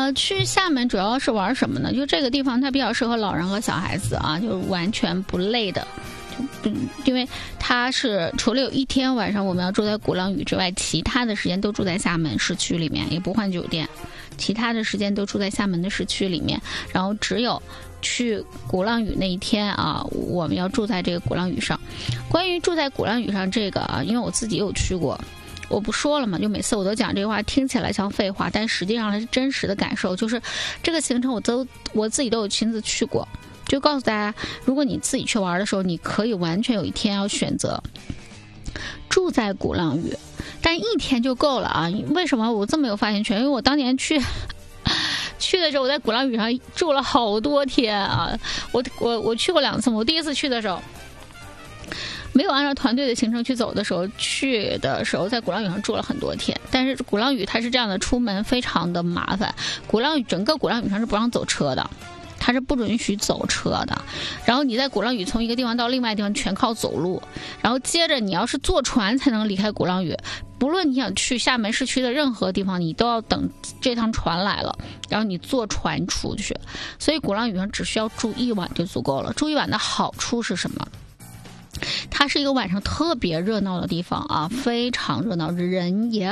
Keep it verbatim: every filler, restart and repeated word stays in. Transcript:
呃，去厦门主要是玩什么呢？就这个地方它比较适合老人和小孩子啊，就完全不累的。嗯，因为它是除了有一天晚上我们要住在鼓浪屿之外，其他的时间都住在厦门市区里面，也不换酒店，其他的时间都住在厦门的市区里面。然后只有去鼓浪屿那一天啊，我们要住在这个鼓浪屿上。关于住在鼓浪屿上这个啊，因为我自己有去过，我不说了嘛，就每次我都讲这个话，听起来像废话，但实际上它是真实的感受。就是这个行程我都我自己都有亲自去过。就告诉大家，如果你自己去玩的时候，你可以完全有一天要选择住在鼓浪屿，但一天就够了啊！为什么我这么有发言权？因为我当年去去的时候，我在鼓浪屿上住了好多天啊！我我我去过两次，我第一次去的时候没有按照团队的行程去走的时候，去的时候在鼓浪屿上住了很多天。但是鼓浪屿它是这样的，出门非常的麻烦，鼓浪屿整个鼓浪屿上是不让走车的。它是不允许走车的，然后你在鼓浪屿从一个地方到另外一个地方全靠走路，然后接着你要是坐船才能离开鼓浪屿，不论你想去厦门市区的任何地方，你都要等这趟船来了，然后你坐船出去。所以鼓浪屿上只需要住一晚就足够了。住一晚的好处是什么？它是一个晚上特别热闹的地方啊，非常热闹，人也